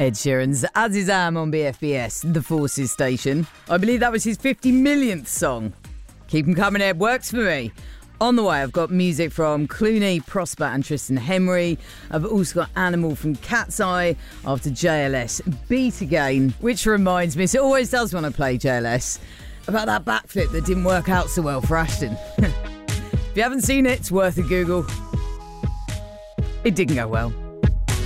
Ed Sheeran's Azizam on BFBS, the Forces station. I believe that was his 50 millionth song. Keep them coming, Ed. Works for me. On the way, I've got music from Clooney, Prosper and Tristan Henry. I've also got Animal from Cat's Eye after JLS Beat Again, which reminds me, so it always does when I play JLS, about that backflip that didn't work out so well for Ashton. If you haven't seen it, it's worth a Google. It didn't go well.